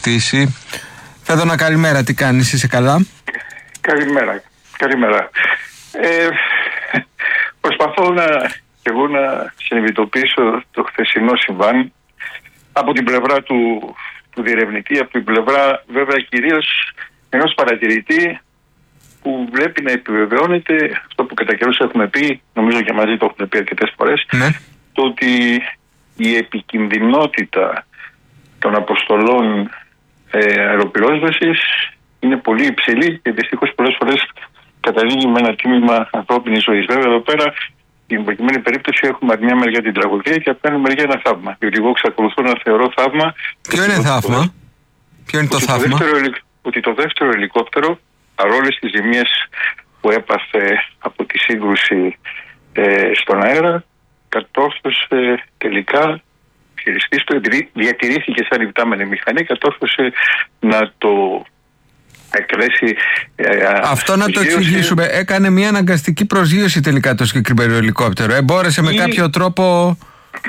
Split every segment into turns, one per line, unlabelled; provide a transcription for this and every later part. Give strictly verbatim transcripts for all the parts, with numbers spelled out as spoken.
στήσει. Φέδωνα, καλημέρα, τι κάνεις, είσαι καλά?
Καλημέρα, καλημέρα. Ε, προσπαθώ να, και εγώ να συνειδητοποιήσω το χθεσινό συμβάν από την πλευρά του, του διερευνητή, από την πλευρά βέβαια κυρίως ενός παρατηρητή που βλέπει να επιβεβαιώνεται αυτό που κατά καιρούς έχουμε πει, νομίζω και μαζί το έχουμε πει αρκετές φορές,
ναι.
το ότι η επικινδυνότητα των αποστολών ε, αεροπυρόσβεσης είναι πολύ υψηλή και δυστυχώς πολλές φορές καταλήγει με ένα τίμημα ανθρώπινης ζωής. Βέβαια εδώ πέρα, στην προκειμένη περίπτωση, έχουμε από μια μεριά την τραγωδία και από την άλλη μεριά ένα θαύμα. Διότι εγώ εξακολουθώ να θεωρώ θαύμα.
Ποιο είναι θαύμα? Ποιο είναι το θαύμα?
Το δεύτερο, ότι το δεύτερο ελικόπτερο, παρόλες τις ζημίες που έπαθε από τη σύγκρουση ε, στον αέρα, κατόρθωσε τελικά, χειριστής το, επειδή διατηρήθηκε σαν υπτάμενη μηχανή, κατόρθωσε να το εκτελέσει. Ε,
Αυτό να το εξηγήσουμε. Έκανε μια αναγκαστική προσγείωση τελικά το συγκεκριμένο ελικόπτερο. Εμπόρεσε με ή... κάποιο τρόπο.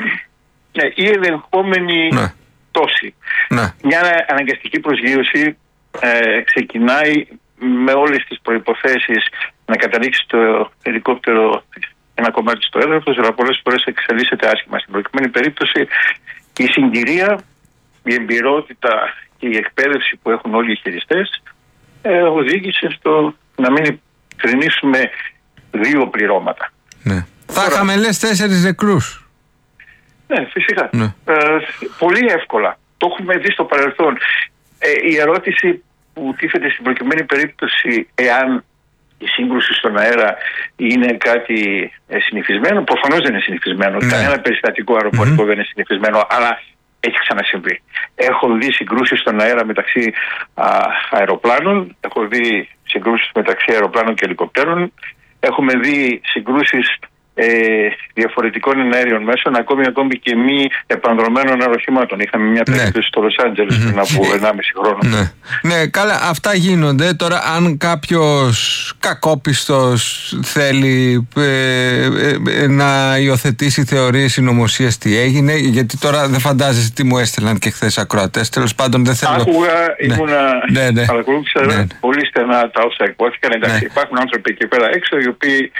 Ναι, η ελεγχόμενη
ναι.
πτώση.
Ναι.
Μια αναγκαστική προσγείωση ε, ξεκινάει με όλες τις προϋποθέσεις να καταλήξει το ελικόπτερο ένα κομμάτι στο έδαφος, αλλά πολλές φορές εξελίσσεται άσχημα. Στην προκειμένη περίπτωση η συγκυρία, η εμπειρότητα και η εκπαίδευση που έχουν όλοι οι χειριστές ε, οδήγησε στο να μην κρινήσουμε δύο πληρώματα.
Ναι. Θα είχαμε λες τέσσερις νεκρούς.
Ναι, φυσικά.
Ναι.
Ε, πολύ εύκολα. Το έχουμε δει στο παρελθόν. Ε, η ερώτηση που τίθεται στην προκειμένη περίπτωση, εάν η σύγκρουση στον αέρα είναι κάτι ε, συνηθισμένο, προφανώς δεν είναι συνηθισμένο. Ναι. Κανένα περιστατικό αεροπορικό mm-hmm. δεν είναι συνηθισμένο, αλλά έχει ξανασυμβεί. Έχω δει συγκρούσεις στον αέρα μεταξύ α, αεροπλάνων, έχω δει συγκρούσεις μεταξύ αεροπλάνων και ελικοπτέρων, έχουμε δει συγκρούσεις ε, διαφορετικών εναέριων μέσων, ακόμη, ακόμη και μη επανδρομένων αεροχημάτων. Είχαμε μια περίπτωση ναι. στο Λος Άντζελες mm-hmm. πριν από ενάμιση χρόνο.
Ναι. ναι, καλά, αυτά γίνονται. Τώρα, αν κάποιος κακόπιστος θέλει ε, ε, ε, να υιοθετήσει θεωρίες συνωμοσίας, τι έγινε, γιατί τώρα δεν φαντάζεσαι τι μου έστελναν και χθες ακροατές. Τέλος πάντων, δεν θέλω.
Άκουγα,
ναι.
ήμουνα,
ναι, ναι.
παρακολούθησα ναι. πολύ στενά τα όσα εκπόθηκαν. Εντάξει, ναι. υπάρχουν άνθρωποι εκεί πέρα έξω οι οποίοι.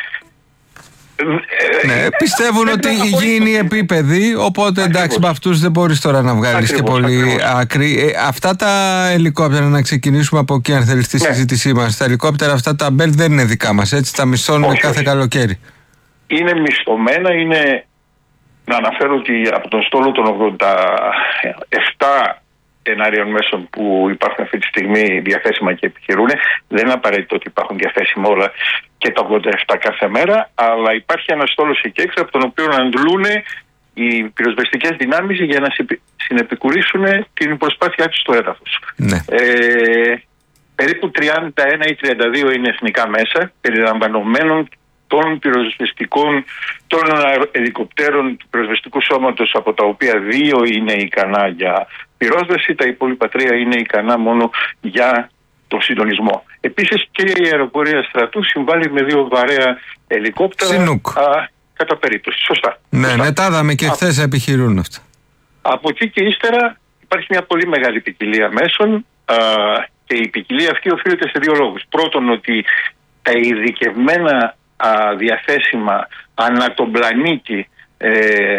Ναι, πιστεύουν ότι η γη είναι επίπεδη, οπότε εντάξει, με αυτούς δεν μπορείς τώρα να βγάλεις και πολύ ακριβώς. άκρη. Ε, αυτά τα ελικόπτερα, να ξεκινήσουμε από εκεί αν θέλεις τη ναι. συζήτησή μας. Τα ελικόπτερα αυτά τα Bell δεν είναι δικά μας, έτσι, τα μισθώνουμε κάθε όχι. καλοκαίρι.
Είναι μισθωμένα, είναι, να αναφέρω ότι από τον στόλο των ογδόντα επτά εναέριων μέσων που υπάρχουν αυτή τη στιγμή διαθέσιμα και επιχειρούν, δεν είναι απαραίτητο ότι υπάρχουν διαθέσιμα όλα και τα ογδόντα επτά κάθε μέρα, αλλά υπάρχει ένα στόλος εκεί έξω από τον οποίο αντλούν οι πυροσβεστικές δυνάμεις για να συνεπικουρήσουν την προσπάθειά τους στο έδαφος.
Ναι.
Ε, περίπου τριάντα ένα ή τριάντα δύο είναι εθνικά μέσα, περιλαμβανομένων των πυροσβεστικών, των ελικοπτέρων του πυροσβεστικού σώματος, από τα οποία δύο είναι ικανά για πυρόσβεση, τα υπόλοιπα τρία είναι ικανά μόνο για το συντονισμό. Επίσης και η αεροπορία στρατού συμβάλλει με δύο βαρέα ελικόπτερα α, κατά περίπτωση. Σωστά.
Ναι,
Σωστά.
ναι, τα είδαμε και χθες επιχειρούν αυτά. Από
εκεί και ύστερα υπάρχει μια πολύ μεγάλη ποικιλία μέσων α, και η ποικιλία αυτή οφείλεται σε δύο λόγους. Πρώτον, ότι τα ειδικευμένα α, διαθέσιμα ανά τον πλανήτη ε,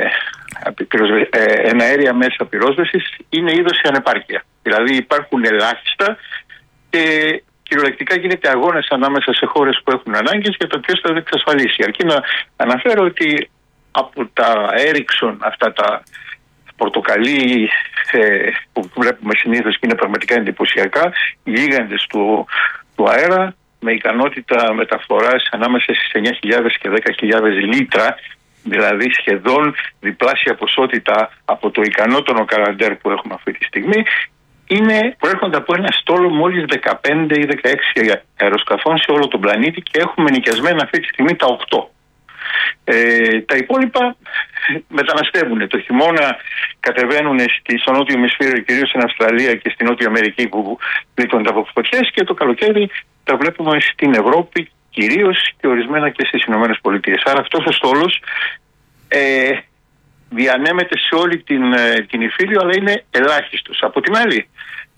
ε, εναέρια μέσα πυρόσβεσης είναι είδος ανεπάρκεια. Δηλαδή υπάρχουν ελάχιστα και κυριολεκτικά γίνεται αγώνας ανάμεσα σε χώρες που έχουν ανάγκες για το ποιος θα το εξασφαλίσει. Αρκεί να αναφέρω ότι από τα Ericsson, αυτά τα πορτοκαλί ε, που βλέπουμε συνήθως και είναι πραγματικά εντυπωσιακά, οι γίγαντες του, του αέρα με ικανότητα μεταφοράς ανάμεσα στις εννιά χιλιάδες και δέκα χιλιάδες λίτρα, δηλαδή σχεδόν διπλάσια ποσότητα από το ικανότονο Καραντέρ που έχουμε αυτή τη στιγμή, είναι, προέρχονται από ένα στόλο μόλις δεκαπέντε ή δεκαέξι αεροσκαφών σε όλο τον πλανήτη και έχουμε νοικιασμένα αυτή τη στιγμή τα οκτώ. Ε, τα υπόλοιπα μεταναστεύουν. Το χειμώνα κατεβαίνουν στο νότιο ημισφαίριο, κυρίως στην Αυστραλία και στην Νότια Αμερική που πλήττονται από φωτιές, και το καλοκαίρι τα βλέπουμε στην Ευρώπη κυρίως και ορισμένα και στις Ηνωμένες Πολιτείες. Άρα αυτός ο στόλος ε, διανέμεται σε όλη την, την Ιφίλιο, αλλά είναι ελάχιστος. Από την άλλη,